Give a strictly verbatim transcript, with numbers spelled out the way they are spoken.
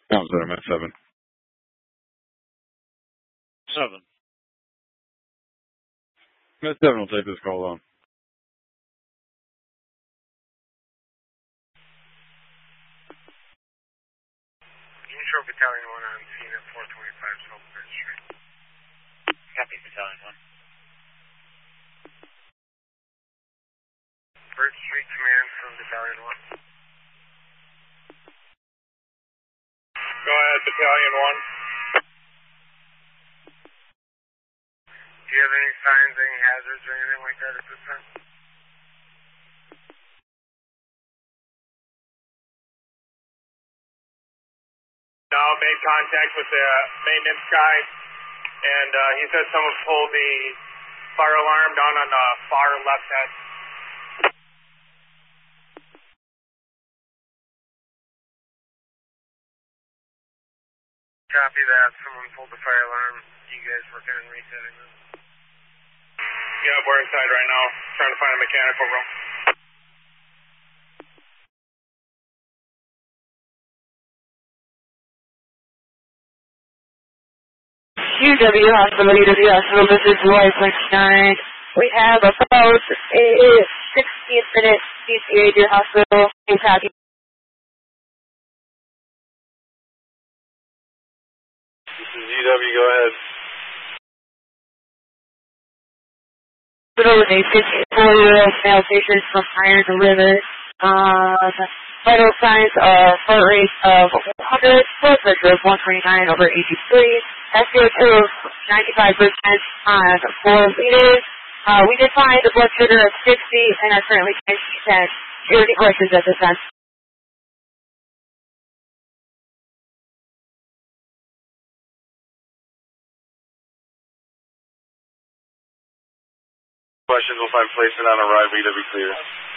I'm sorry, I'm at seven. Seven. I'm at seven. We'll take this call on. Control Battalion one on scene at four twenty-five South First Street. Copy, Battalion one. First Street Command from Battalion one. Go ahead, Battalion one. Do you have any signs, any hazards, or anything like that at this time? No, made contact with the maintenance guy, and uh, he said someone pulled the fire alarm down on the far left hand. Copy that. Someone pulled the fire alarm. You guys working on resetting this? Yeah, we're inside right now, trying to find a mechanical room. U W Hospital, U W Hospital, this is Roy Flickstein. We have a post, it is sixteen minutes, C C A to hospital, Kentucky. This is U W, go ahead. Hospital with a fifty-four-year-old male patient from Iron River. Um, vital signs are heart rate of one hundred, blood pressure of one twenty-nine over eighty-three, S P O two of ninety-five percent on four liters. Uh, we did find a blood sugar of sixty and are currently trying to send any questions at this time. Questions will find placement on arrival, U W clear.